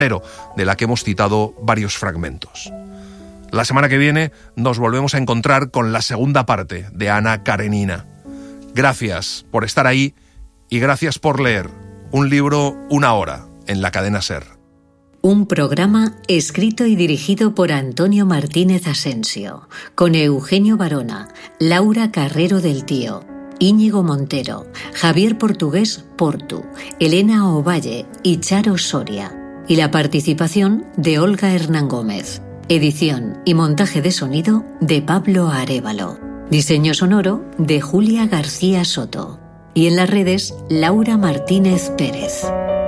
pero de la que hemos citado varios fragmentos. La semana que viene nos volvemos a encontrar con la segunda parte de Ana Karenina. Gracias por estar ahí y gracias por leer un libro, una hora, en la cadena SER. Un programa escrito y dirigido por Antonio Martínez Asensio, con Eugenio Barona, Laura Carrero del Tío, Íñigo Montero, Javier Portugués Portu, Elena Ovalle y Charo Soria, y la participación de Olga Hernán Gómez. Edición y montaje de sonido de Pablo Arévalo. Diseño sonoro de Julia García Soto. Y en las redes, Laura Martínez Pérez.